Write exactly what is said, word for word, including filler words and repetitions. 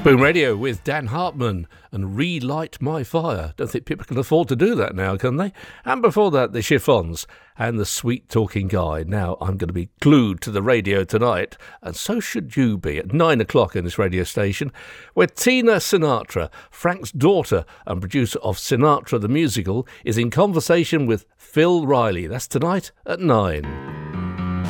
Boom Radio with Dan Hartman and Relight My Fire. Don't think people can afford to do that now, can they? And before that, the Chiffons and the Sweet Talking Guy. Now, I'm going to be glued to the radio tonight, and so should you be, at nine o'clock in this radio station, where Tina Sinatra, Frank's daughter and producer of Sinatra the Musical, is in conversation with Phil Riley. That's tonight at nine.